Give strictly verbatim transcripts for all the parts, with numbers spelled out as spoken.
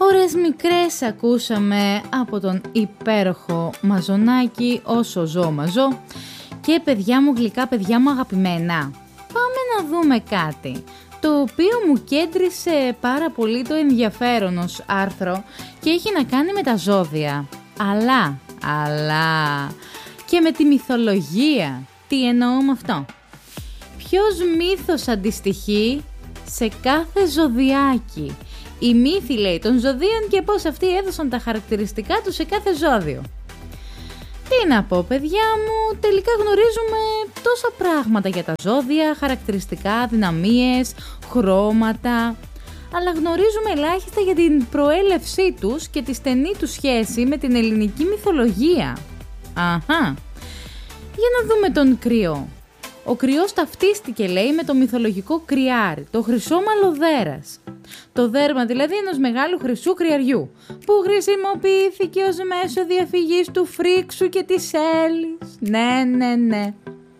Ώρες μικρές ακούσαμε από τον υπέροχο Μαζονάκη, όσο ζω μαζώ. Και παιδιά μου γλυκά, παιδιά μου αγαπημένα, πάμε να δούμε κάτι το οποίο μου κέντρισε πάρα πολύ το ενδιαφέρον ως άρθρο και έχει να κάνει με τα ζώδια. Αλλά, αλλά και με τη μυθολογία. Τι εννοώ με αυτό? Ποιος μύθος αντιστοιχεί σε κάθε ζωδιάκι? Οι μύθοι, λέει, των ζωδίων και πώς αυτοί έδωσαν τα χαρακτηριστικά τους σε κάθε ζώδιο. Τι να πω, παιδιά μου, τελικά γνωρίζουμε τόσα πράγματα για τα ζώδια, χαρακτηριστικά, δυναμίες, χρώματα, αλλά γνωρίζουμε ελάχιστα για την προέλευσή τους και τη στενή τους σχέση με την ελληνική μυθολογία. Αχα. Για να δούμε τον Κριό. Ο Κριός ταυτίστηκε, λέει, με το μυθολογικό κρυάρι, το χρυσό μαλλοδέρας. Το δέρμα δηλαδή ενός μεγάλου χρυσού κρυαριού, που χρησιμοποιήθηκε ως μέσο διαφυγής του φρίξου και της έλης. Ναι, ναι, ναι.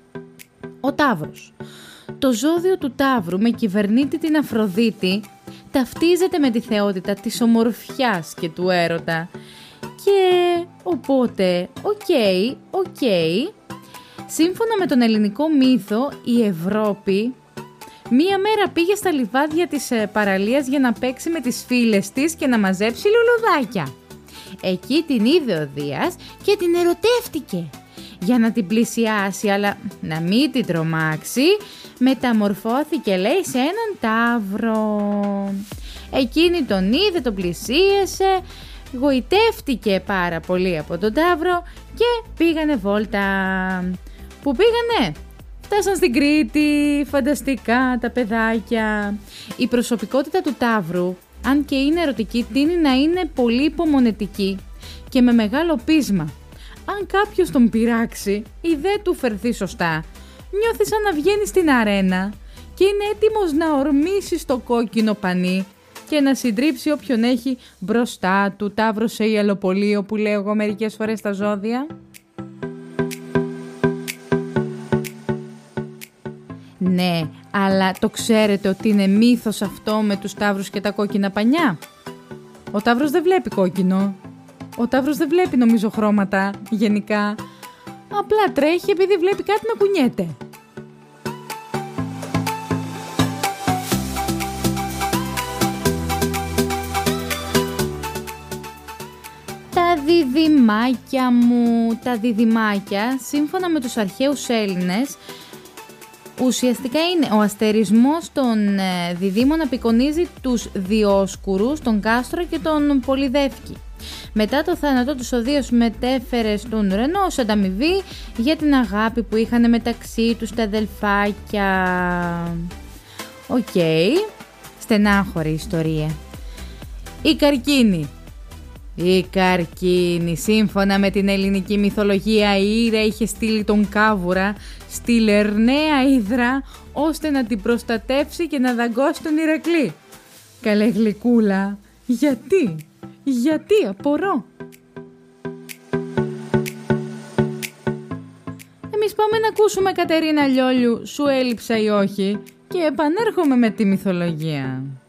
Ο Ταύρος. Το ζώδιο του Ταύρου με κυβερνήτη την Αφροδίτη ταυτίζεται με τη θεότητα της ομορφιάς και του έρωτα. Και οπότε, οκ, okay, οκ, okay, σύμφωνα με τον ελληνικό μύθο, η Ευρώπη μία μέρα πήγε στα λιβάδια της παραλίας για να παίξει με τις φίλες της και να μαζέψει λουλουδάκια. Εκεί την είδε ο Δίας και την ερωτεύτηκε. Για να την πλησιάσει, αλλά να μην την τρομάξει, μεταμορφώθηκε, λέει, σε έναν ταύρο. Εκείνη τον είδε, τον πλησίασε, γοητεύτηκε πάρα πολύ από τον ταύρο και πήγανε βόλτα. Πού πήγανε? Φτάσαν στην Κρήτη, φανταστικά τα παιδάκια. Η προσωπικότητα του ταύρου, αν και είναι ερωτική, τείνει να είναι πολύ υπομονετική και με μεγάλο πείσμα. Αν κάποιος τον πειράξει ή δεν του φερθεί σωστά, νιώθει σαν να βγαίνει στην αρένα και είναι έτοιμος να ορμήσει στο κόκκινο πανί και να συντρίψει όποιον έχει μπροστά του. Ταύρος σε ιαλοπολείο, που λέω εγώ μερικές φορές στα ζώδια. Ναι, αλλά το ξέρετε ότι είναι μύθος αυτό με τους ταύρους και τα κόκκινα πανιά? Ο ταύρος δεν βλέπει κόκκινο. Ο ταύρος δεν βλέπει, νομίζω, χρώματα γενικά. Απλά τρέχει επειδή βλέπει κάτι να κουνιέται. Τα διδυμάκια μου, τα διδυμάκια, σύμφωνα με τους αρχαίους Έλληνες, ουσιαστικά είναι ο αστερισμός των ε, διδύμων, απεικονίζει τους Διόσκουρους, τον Κάστρο και τον Πολυδεύκη. Μετά το θάνατό του, ο Δίας μετέφερε στον ουρανό ως ανταμοιβή για την αγάπη που είχαν μεταξύ τους τα αδελφάκια. Οκ, okay. Στενάχωρη ιστορία. Η Καρκίνη. Η Καρκίνη, σύμφωνα με την ελληνική μυθολογία, η Ήρα είχε στείλει τον Κάβουρα στη Λερναία Ύδρα ώστε να την προστατεύσει και να δαγκώσει τον Ηρακλή. Καλέ γλυκούλα, γιατί, γιατί απορώ. Εμείς πάμε να ακούσουμε Κατερίνα Λιόλιου, σου έλειψα ή όχι, και επανέρχομαι με τη μυθολογία.